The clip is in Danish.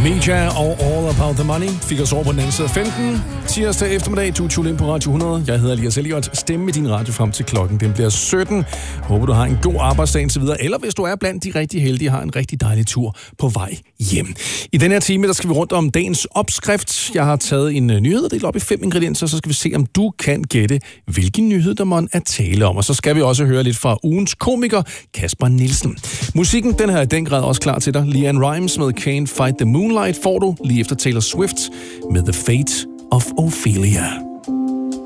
Meja og All About the Money fik os over på den anden side af 15. Tirsdag eftermiddag, du tuner ind på Radio 100. Jeg hedder Elias Elliot. Stemme med din radio frem til klokken. Den bliver 17. Håber, du har en god arbejdsdag indtil videre. Eller hvis du er blandt de rigtig heldige, har en rigtig dejlig tur på vej hjem. I den her time, der skal vi rundt om dagens opskrift. Jeg har taget en nyhed, delt op i 5 ingredienser, så skal vi se, om du kan gætte, hvilken nyhed der må er tale om. Og så skal vi også høre lidt fra ugens komiker, Kasper Nielsen. Musikken, den her i den grad også klar til dig. LeAnn Rimes med Can't Fight the Moonlight får du lige efter Taylor Swift med The Fate of Ophelia.